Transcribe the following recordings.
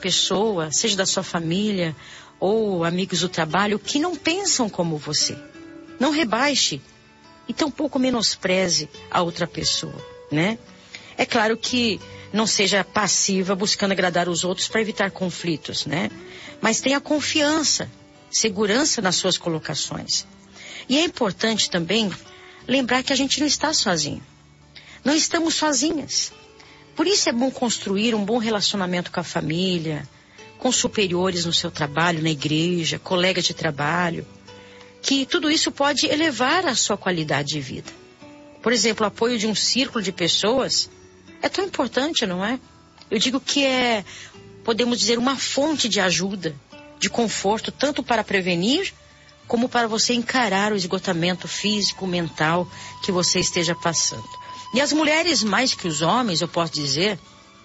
pessoa, seja da sua família ou amigos do trabalho, que não pensam como você. Não rebaixe e tampouco menospreze a outra pessoa, né? É claro que não seja passiva buscando agradar os outros para evitar conflitos, né? Mas tenha confiança, segurança nas suas colocações. E é importante também lembrar que a gente não está sozinho. Não estamos sozinhas. Por isso é bom construir um bom relacionamento com a família, com superiores no seu trabalho, na igreja, colegas de trabalho, que tudo isso pode elevar a sua qualidade de vida. Por exemplo, o apoio de um círculo de pessoas é tão importante, não é? Eu digo que é, podemos dizer, uma fonte de ajuda, de conforto, tanto para prevenir, como para você encarar o esgotamento físico, mental que você esteja passando. E as mulheres, mais que os homens, eu posso dizer,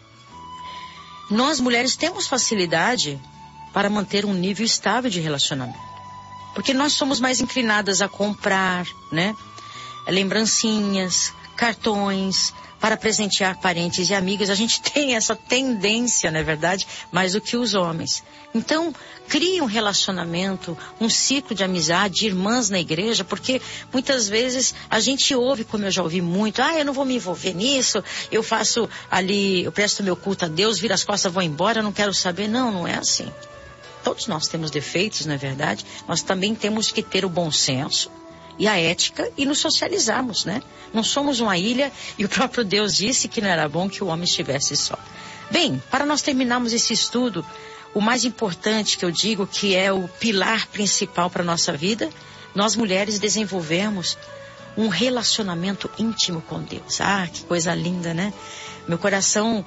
nós mulheres temos facilidade para manter um nível estável de relacionamento. Porque nós somos mais inclinadas a comprar, né? Lembrancinhas, cartões, para presentear parentes e amigas. A gente tem essa tendência, não é verdade? Mais do que os homens. Então, crie um relacionamento, um ciclo de amizade, de irmãs na igreja, porque muitas vezes a gente ouve, como eu já ouvi muito, eu não vou me envolver nisso, eu faço ali, eu presto meu culto a Deus, viro as costas, vou embora, não quero saber. Não, não é assim. Todos nós temos defeitos, não é verdade? Nós também temos que ter o bom senso e a ética e nos socializarmos, né? Não somos uma ilha e o próprio Deus disse que não era bom que o homem estivesse só. Bem, para nós terminarmos esse estudo, o mais importante que eu digo que é o pilar principal para a nossa vida, nós mulheres desenvolvemos um relacionamento íntimo com Deus. Ah, que coisa linda, né? Meu coração,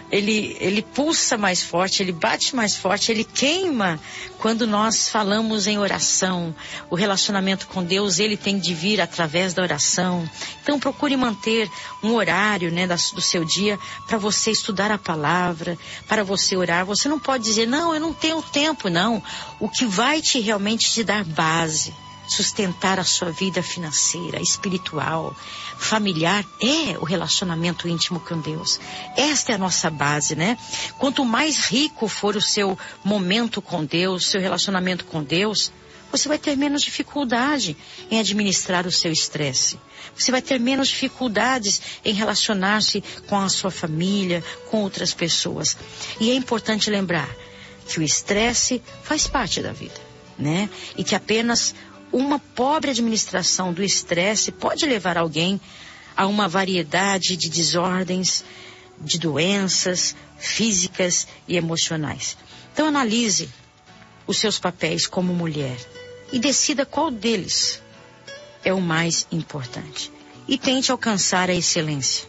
ele pulsa mais forte, ele bate mais forte, ele queima quando nós falamos em oração. O relacionamento com Deus, ele tem de vir através da oração. Então procure manter um horário, né, do seu dia para você estudar a palavra, para você orar. Você não pode dizer, não, eu não tenho tempo, não. O que vai realmente te dar base, sustentar a sua vida financeira, espiritual, familiar, é o relacionamento íntimo com Deus. Esta é a nossa base, né? Quanto mais rico for o seu momento com Deus, seu relacionamento com Deus, você vai ter menos dificuldade em administrar o seu estresse. Você vai ter menos dificuldades em relacionar-se com a sua família, com outras pessoas. E é importante lembrar que o estresse faz parte da vida, né? E que apenas uma pobre administração do estresse pode levar alguém a uma variedade de desordens, de doenças físicas e emocionais. Então analise os seus papéis como mulher e decida qual deles é o mais importante. E tente alcançar a excelência.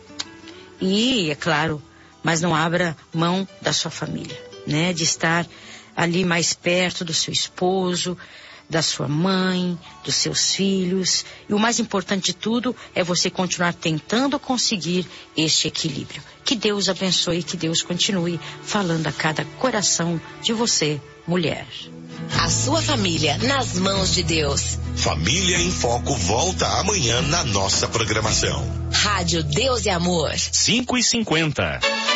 E, é claro, mas não abra mão da sua família, né? De estar ali mais perto do seu esposo, da sua mãe, dos seus filhos. E o mais importante de tudo é você continuar tentando conseguir este equilíbrio. Que Deus abençoe, que Deus continue falando a cada coração de você, mulher. A sua família nas mãos de Deus. Família em Foco volta amanhã na nossa programação. Rádio Deus e Amor. 5h50.